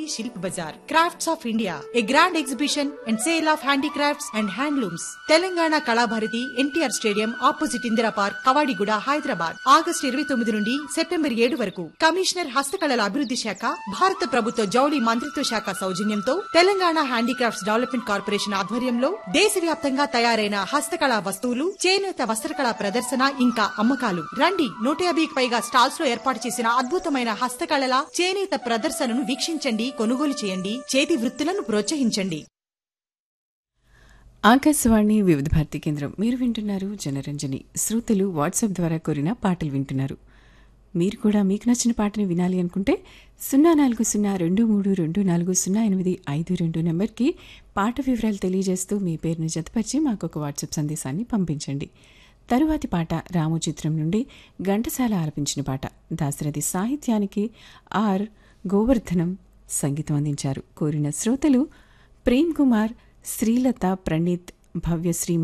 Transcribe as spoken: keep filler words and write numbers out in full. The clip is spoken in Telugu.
Shilp Bazar. Crafts of India, A grand exhibition and sale of handicrafts and handlooms. Telangana Kalabharathi NTR stadium opposite Indira park, Kavadiguda, Hyderabad. August ఇరవై తొమ్మిది నుండి సెప్టెంబర్ ఏడు వరకు. కమిషనర్ హస్తకళల అభివృద్ధి శాఖ, భారత ప్రభుత్వ జౌళి మంత్రిత్వ శాఖ సౌజన్యంతో తెలంగాణ హ్యాండీక్రాఫ్ట్స్ డెవలప్మెంట్ కార్పొరేషన్ ఆధ్వర్యంలో దేశవ్యాప్తంగా తయారైన హస్తకళా వస్తువులు, చేనేత వస్త్రకళా ప్రదర్శన ఇంకా అమ్మకాలు. రండి, నూట యాభైకి పైగా స్టాల్స్ లో ఏర్పాటు చేసిన అద్భుతమైన హస్తకళల, చేనేత ప్రదర్శనను వీక్షించండి, కొనుగోలు చేయండి, చేతి వృత్తులను ప్రోత్సహించండి. ఆకాశవాణి వివిధ భారతి కేంద్రం. మీరు వింటున్నారు జనరంజని. శ్రోతలు వాట్సాప్ ద్వారా కోరిన పాటలు వింటున్నారు. మీరు కూడా మీకు నచ్చిన పాటని వినాలి అనుకుంటే సున్నా నాలుగు సున్నా రెండు మూడు రెండు నాలుగు సున్నా ఎనిమిది ఐదు రెండు నెంబర్కి పాట వివరాలు తెలియజేస్తూ మీ పేరును జతపరిచి మాకు ఒక వాట్సాప్ సందేశాన్ని పంపించండి. తరువాతి పాట రాము చిత్రం నుండి ఘంటసాల ఆలపించిన పాట. దాశరథి సాహిత్యానికి ఆర్ గోవర్ధనం సంగీతం అందించారు. కోరిన శ్రోతలు ప్రేమ్ కుమార్, శ్రీలత, ప్రణీత్, భవ్యశ్రీ